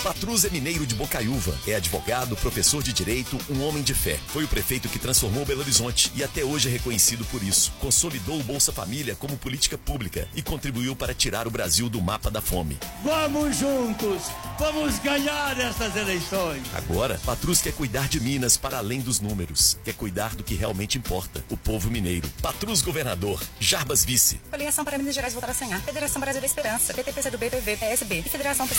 Patrus é mineiro de Bocaiúva, é advogado, professor de direito, um homem de fé. Foi o prefeito que transformou Belo Horizonte e até hoje é reconhecido por isso. Consolidou o Bolsa Família como política pública e contribuiu para tirar o Brasil do mapa da fome. Vamos juntos, vamos ganhar essas eleições. Agora, Patrus quer cuidar de Minas para além dos números. Quer cuidar do que realmente importa, o povo mineiro. Patrus governador, Jarbas vice. Coligação para Minas Gerais voltar a sonhar. Federação Brasil da Esperança, PT, PCdoB, PV, PSB e Federação